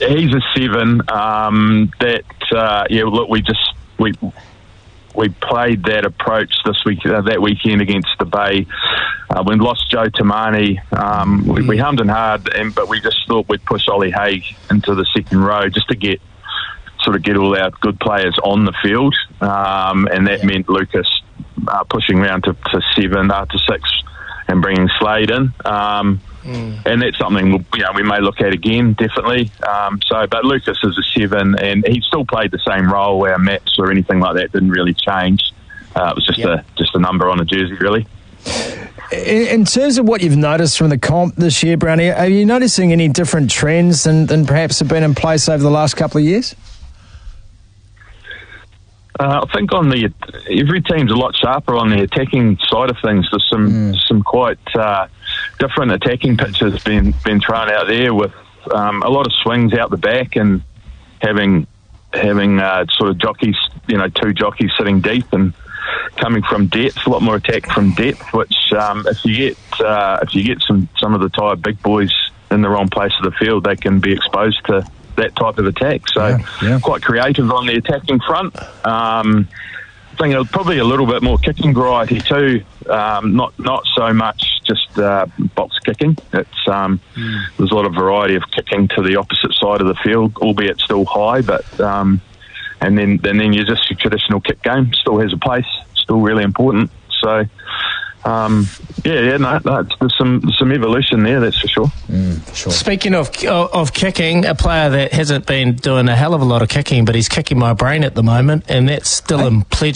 he's a 7. Look, we played that approach that weekend against the Bay. We lost Joe Tamani. We hummed and hard, but we just thought we'd push Ollie Haig into the second row just to get all our good players on the field, and that meant Lucas pushing round to 7 to 6 and bringing Slade in. And that's something we may look at again, definitely. But Lucas is a 7, and he still played the same role. Our maps or anything like that didn't really change. It was just a number on a jersey, really. In terms of what you've noticed from the comp this year, Brownie, are you noticing any different trends than perhaps have been in place over the last couple of years? I think every team's a lot sharper on the attacking side of things. There's some quite different attacking pitches been thrown out there with a lot of swings out the back and having sort of jockeys, 2 jockeys sitting deep and coming from depth, a lot more attack from depth. Which if you get some of the tired big boys in the wrong place of the field, they can be exposed to that type of attack. So quite creative on the attacking front. I think it was probably a little bit more kicking variety too. Not so much just box kicking. It's there's a lot of variety of kicking to the opposite side of the field, albeit still high. But and then your traditional kick game still has a place. Still really important. So. There's some evolution there, that's for sure. For sure. Speaking of kicking, a player that hasn't been doing a hell of a lot of kicking, but he's kicking my brain at the moment, and that's Dylan Pledger.